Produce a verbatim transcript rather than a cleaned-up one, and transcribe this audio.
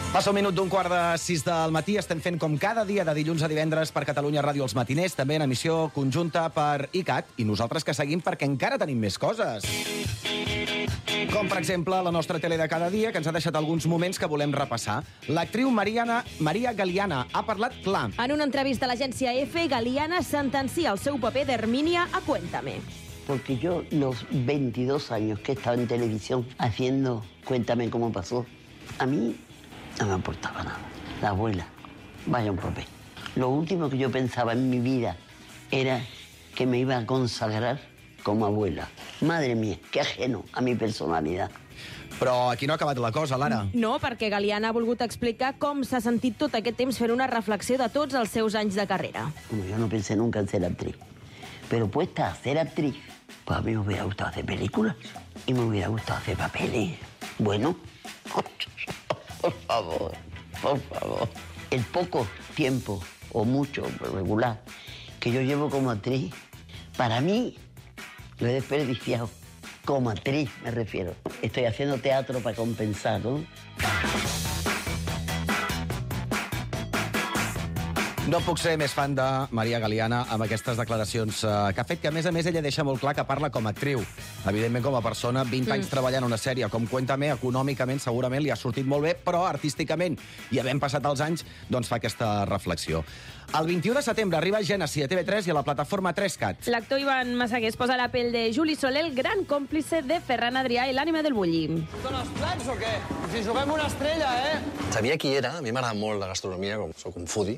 Passa un minut d'un quart de sis del matí. Estem fent com cada dia de dilluns a divendres per Catalunya Ràdio Els Matiners, també en emissió conjunta per I C A T, i nosaltres que seguim perquè encara tenim més coses. Com, per exemple, la nostra tele de cada dia, que ens ha deixat alguns moments que volem repassar. L'actriu Mariana, Maria Galiana ha parlat clar. En una entrevista a l'agència EFE, Galiana sentencia el seu paper d'Hermínia a Cuéntame. Porque yo los veintidós años que he estado en televisión haciendo Cuéntame cómo pasó, a mí no me aportaba nada. La abuela, vaya un papel. Lo último que yo pensaba en mi vida era que me iba a consagrar como abuela. Madre mía, qué ajeno a mi personalidad. Però aquí no ha acabat la cosa, Lara. No, perquè Galiana ha volgut explicar com s'ha sentit tot aquest temps fent una reflexió de tots els seus anys de carrera. Bueno, yo no pensé nunca en ser actriz, pero puesta a ser actriz, pues a mí me hubiera gustado hacer películas y me hubiera gustado hacer papeles. Bueno, por favor, por favor. El poco tiempo, o mucho, regular, que yo llevo como actriz, para mí lo he desperdiciado. Como actriz, me refiero. Estoy haciendo teatro para compensar, ¿no? No puc ser més fan de Maria Galiana amb aquestes declaracions eh, que ha fet, que a més a més ella deixa molt clar que parla com a actriu. Evidentment, com a persona, vint mm. anys treballant una sèrie com Cuéntame, econòmicament segurament li ha sortit molt bé, però artísticament, i havent passat els anys, doncs fa aquesta reflexió. El vint-i-u de setembre arriba Gènesi a T V tres i a la plataforma tres cat. L'actor Ivan Massagués posa la pell de Juli Soler, el gran còmplice de Ferran Adrià i l'ànima del Bulli. Són els plats o què? Si juguem una estrella, eh? Sabia qui era, a mi m'agrada molt la gastronomia, com soc un foodie,